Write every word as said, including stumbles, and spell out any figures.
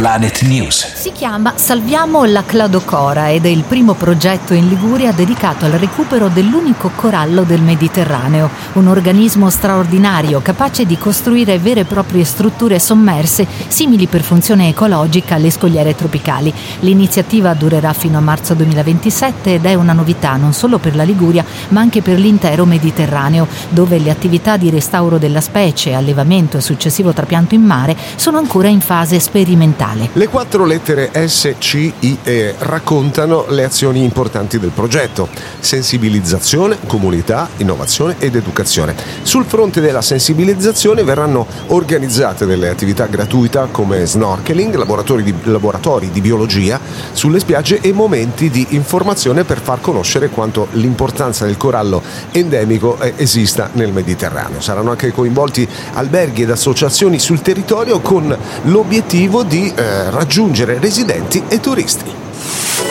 Planet News. Si chiama Salviamo la Cladocora ed è il primo progetto in Liguria dedicato al recupero dell'unico corallo del Mediterraneo, un organismo straordinario capace di costruire vere e proprie strutture sommerse simili per funzione ecologica alle scogliere tropicali. L'iniziativa durerà fino a marzo duemilaventisette ed è una novità non solo per la Liguria ma anche per l'intero Mediterraneo, dove le attività di restauro della specie, allevamento e successivo trapianto in mare sono ancora in fase sperimentale. Le quattro lettere S C I E raccontano le azioni importanti del progetto: sensibilizzazione, comunità, innovazione ed educazione. Sul fronte della sensibilizzazione verranno organizzate delle attività gratuite come snorkeling, laboratori di, laboratori di biologia sulle spiagge e momenti di informazione per far conoscere quanto l'importanza del corallo endemico esista nel Mediterraneo. Saranno anche coinvolti alberghi ed associazioni sul territorio con l'obiettivo di eh, raggiungere residenti e turisti.